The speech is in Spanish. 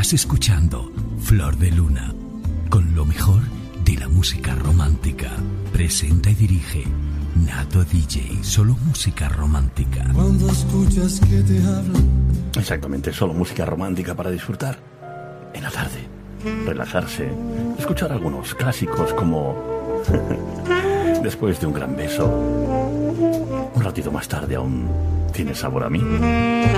Estás escuchando Flor de Luna, con lo mejor de la música romántica. Presenta y dirige Nato DJ, solo música romántica. Cuando escuchas que te hablan. Exactamente, solo música romántica para disfrutar en la tarde, relajarse, escuchar algunos clásicos como Después de un gran beso, un ratito más tarde aún tiene sabor a mí.